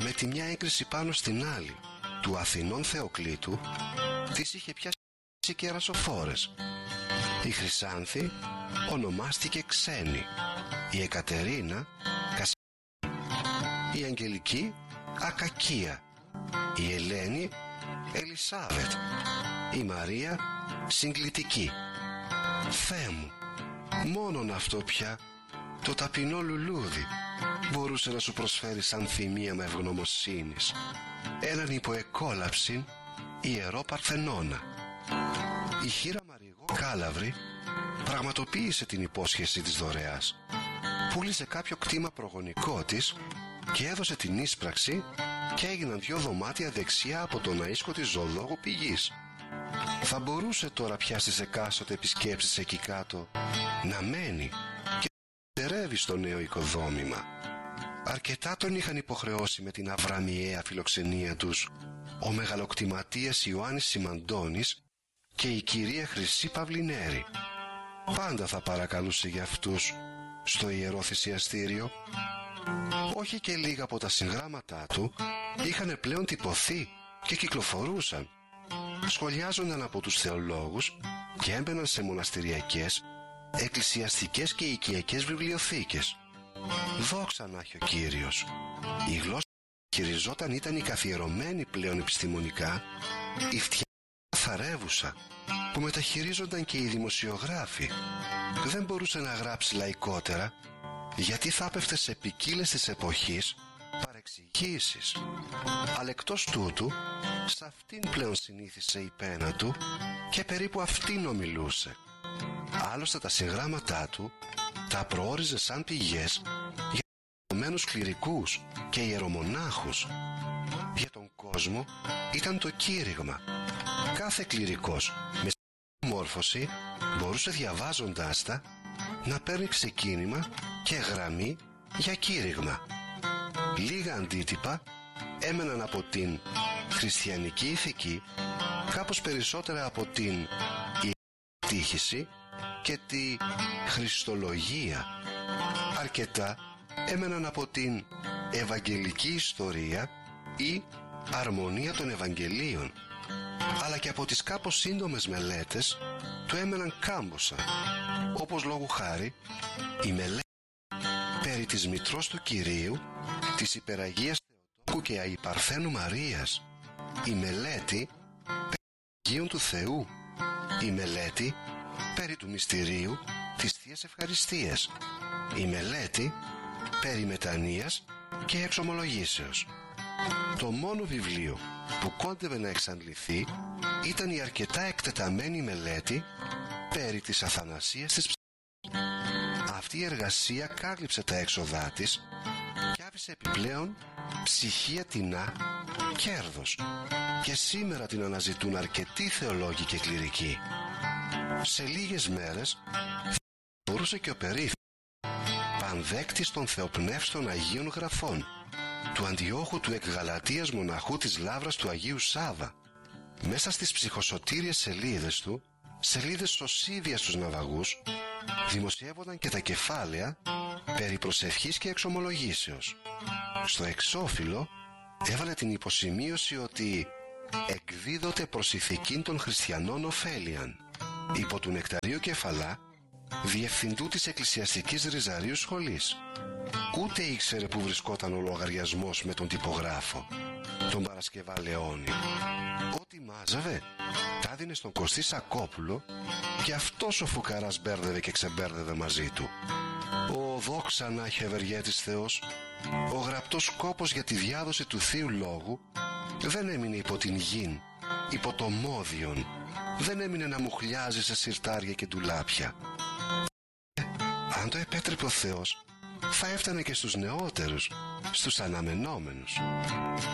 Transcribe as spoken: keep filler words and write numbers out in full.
με τη μια έγκριση πάνω στην άλλη του Αθηνών Θεοκλήτου, τις είχε πιάσει και ερασοφόρες. Η Χρυσάνθη ονομάστηκε Ξένη, η Εκατερίνα Κασιανή, η Αγγελική Ακακία, η Ελένη Ελισάβετ, η Μαρία Συγκλητική. Θεέ μου, μόνον αυτό πια το ταπεινό λουλούδι μπορούσε να σου προσφέρει σαν θυμία με ευγνωμοσύνης έναν υποεκόλαψην ιερό Παρθενώνα. Η χήρα Μαριγώ Κάλαβρη πραγματοποίησε την υπόσχεση της δωρεάς. Πούλησε κάποιο κτήμα προγονικό της και έδωσε την ίσπραξη και έγιναν δυο δωμάτια δεξιά από τον αίσκο της ζωολόγου πηγής. Θα μπορούσε τώρα πια στις εκάστοτε επισκέψεις εκεί κάτω να μένει και να στερεύει στο νέο οικοδόμημα. Αρκετά τον είχαν υποχρεώσει με την αβραμιαία φιλοξενία τους ο μεγαλοκτηματίας Ιωάννης Σιμαντώνης και η κυρία Χρυσή Παυλινέρη. Πάντα θα παρακαλούσε για αυτούς στο ιερό θυσιαστήριο. Όχι και λίγα από τα συγγράμματά του είχαν πλέον τυπωθεί και κυκλοφορούσαν. Σχολιάζονταν από τους θεολόγους και έμπαιναν σε μοναστηριακές, εκκλησιαστικές και οικιακές βιβλιοθήκες. Δόξα να έχει ο Κύριος. Η γλώσσα που χειριζόταν ήταν η καθιερωμένη πλέον επιστημονικά, η φτιά θαρεύουσα που μεταχειρίζονταν και οι δημοσιογράφοι. Δεν μπορούσε να γράψει λαϊκότερα, γιατί θα έπεφτε σε ποικίλες της εποχής παρεξηγήσεις. Αλλά εκτός τούτου, σε αυτήν πλέον συνήθισε η πένα του και περίπου αυτήν ομιλούσε. Άλλωστε τα συγγράμματά του τα προόριζε σαν πηγές για ομένους κληρικούς και ιερομονάχους. Για τον κόσμο ήταν το κήρυγμα. Κάθε κληρικός με μόρφωση μπορούσε διαβάζοντάς τα να παίρνει ξεκίνημα και γραμμή για κήρυγμα. Λίγα αντίτυπα έμεναν από την χριστιανική ηθική, κάπως περισσότερα από την ιεροτύχηση και τη χριστολογία. Αρκετά έμεναν από την ευαγγελική ιστορία ή αρμονία των Ευαγγελίων, αλλά και από τις κάπως σύντομες μελέτες του έμεναν κάμποσα, όπως λόγου χάρη η μελέτη περί της μητρός του Κυρίου, της Υπεραγίας Θεοτόκου και Αϊπαρθένου Μαρίας, η μελέτη περί Αγίων του Θεού, η μελέτη περί του μυστηρίου της Θείας Ευχαριστίας, η μελέτη περί μετανοίας και εξομολογήσεως. Το μόνο βιβλίο που κόντευε να εξαντληθεί ήταν η αρκετά εκτεταμένη μελέτη περί της Αθανασίας της Ψυχής. Αυτή η εργασία κάλυψε τα έξοδά της και άφησε επιπλέον ψυχία τεινά κέρδος, και σήμερα την αναζητούν αρκετοί θεολόγοι και κληρικοί. Σε λίγες μέρες μπορούσε και ο περίφημος πανδέκτης των θεοπνεύστων Αγίων Γραφών, του Αντιόχου του εκ Γαλατίας μοναχού της Λαύρας του Αγίου Σάβα, μέσα στις ψυχοσωτήριες σελίδες του, σελίδες σωσίδιας στους ναυαγούς, δημοσιεύονταν και τα κεφάλαια περί προσευχής και εξομολογήσεως. Στο εξώφυλλο έβαλε την υποσημείωση ότι εκδίδοται προς ηθικήν των χριστιανών ωφέλιαν, υπό του Νεκταρίου Κεφαλά, διευθυντού της Εκκλησιαστικής Ριζαρίου Σχολής. Ούτε ήξερε που βρισκόταν ο λογαριασμός με τον τυπογράφο, τον Παρασκευά Λεόνη. Ό,τι μάζαβε τα έδινε στον Κωστή Σακόπουλο, και αυτός ο φουκαράς μπέρδευε και ξεμπέρδευε μαζί του. Ο δόξα να έχει ευεργέτης Θεός, ο γραπτός κόπος για τη διάδοση του Θείου Λόγου δεν έμεινε υπό την γην, υπό το μόδιον, δεν έμεινε να μουχλιάζει σε συρτάρια και ντουλάπια. Αν το επέτρεπε ο Θεός, θα έφτανε και στους νεότερους, στους αναμενόμενους.